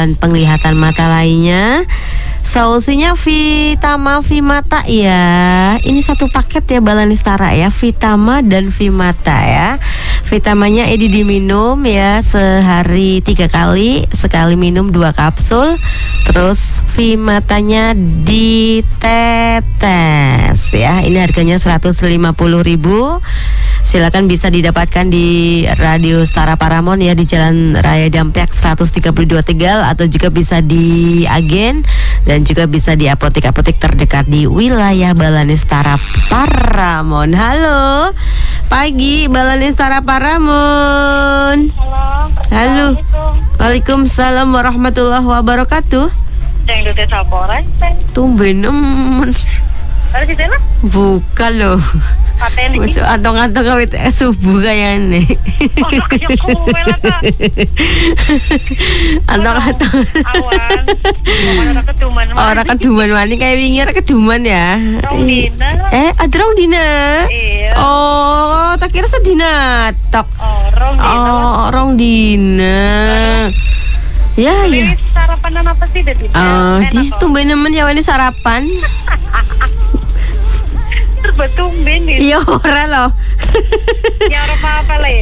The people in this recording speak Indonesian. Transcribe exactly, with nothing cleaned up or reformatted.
gangguan penglihatan mata lainnya. Solusinya Vitama Vimata ya. Ini satu paket ya Balanistara ya, Vitama dan Vimata ya. Vitamanya ini diminum ya sehari tiga kali, sekali minum dua kapsul. Terus Vimatanya ditetes ya. Ini harganya seratus lima puluh ribu. Silakan bisa didapatkan di Radio Setara Paramount ya, di Jalan Raya Dampyak seratus tiga puluh dua Tegal, atau juga bisa di agen dan juga bisa di apotek-apotek terdekat di wilayah Balanistara Paramount. Halo, pagi Balanistara Paramount. Halo. Halo. Waalaikumsalam warahmatullahi wabarakatuh. Yang dute saporan, Tumben nemen. ada di sana? Bukan loh. Paten ini. Masuk antong-antong kawit subuh kayaknya. Oh, kayak kowe lah ta. Antong-antong. Awan. Orang keduman. Orang keduman wani kayak wingi ora keduman ya. Rong dina. Eh, ada rong dina. Iya. Oh, tak kira sedina tok. Oh, rong dina. Oh, rong dina. Ya, ya. Ini sarapan apa sih tadi? Oh, di tumben nemen ya wani sarapan. Terbetumben nih. Iya ora loh. Ya ora apa-apa lah ya.